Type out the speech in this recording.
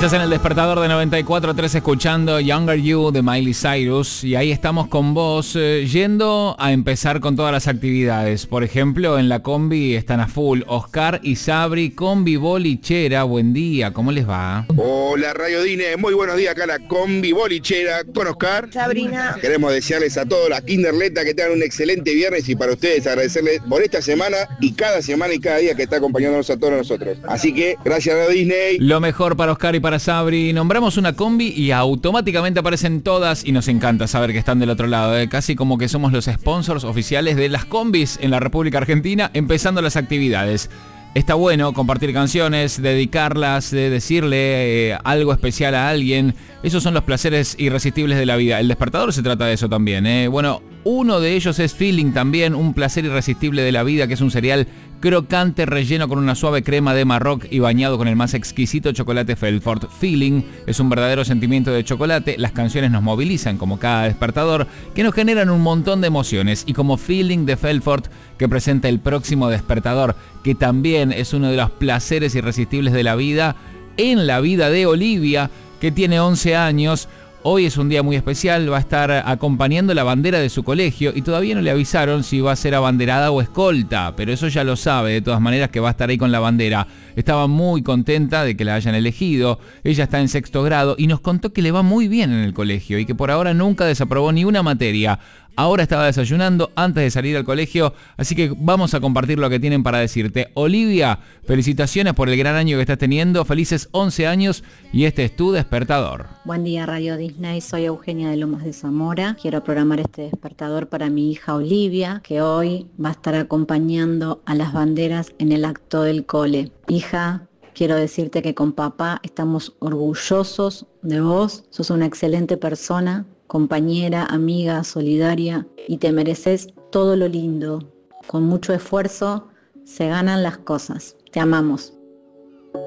Estás en el despertador de 94.3 escuchando Younger You de Miley Cyrus y ahí estamos con vos yendo a empezar con todas las actividades. Por ejemplo, en la combi están a full Oscar y Sabri, combi bolichera. Buen día, ¿cómo les va? Hola Radio Dine, muy buenos días acá la combi bolichera con Oscar. Sabrina. Queremos desearles a todos las kinderletas que tengan un excelente viernes y para ustedes agradecerles por esta semana y cada semana y cada día que está acompañándonos a todos nosotros. Así que gracias Radio Disney. Lo mejor para Oscar y para Sabri. Nombramos una combi y automáticamente aparecen todas y nos encanta saber que están del otro lado. Casi como que somos los sponsors oficiales de las combis en la República Argentina, empezando las actividades. Está bueno compartir canciones, dedicarlas, decirle algo especial a alguien. Esos son los placeres irresistibles de la vida. El despertador se trata de eso también. Bueno, uno de ellos es Feeling también, un placer irresistible de la vida, que es un cereal crocante relleno con una suave crema de Marroc y bañado con el más exquisito chocolate Felfort. Feeling es un verdadero sentimiento de chocolate. Las canciones nos movilizan como cada despertador, que nos generan un montón de emociones, y como Feeling de Felfort, que presenta el próximo despertador, que también es uno de los placeres irresistibles de la vida, en la vida de Olivia, que tiene 11 años. Hoy es un día muy especial, va a estar acompañando la bandera de su colegio y todavía no le avisaron si va a ser abanderada o escolta, pero eso ya lo sabe, de todas maneras, que va a estar ahí con la bandera. Estaba muy contenta de que la hayan elegido. Ella está en 6º grado y nos contó que le va muy bien en el colegio y que por ahora nunca desaprobó ni una materia. Ahora estaba desayunando antes de salir al colegio, así que vamos a compartir lo que tienen para decirte. Olivia, felicitaciones por el gran año que estás teniendo, felices 11 años y este es tu despertador. Buen día Radio Disney, soy Eugenia de Lomas de Zamora. Quiero programar este despertador para mi hija Olivia, que hoy va a estar acompañando a las banderas en el acto del cole. Hija, quiero decirte que con papá estamos orgullosos de vos, sos una excelente persona, compañera, amiga, solidaria, y te mereces todo lo lindo. Con mucho esfuerzo se ganan las cosas. Te amamos.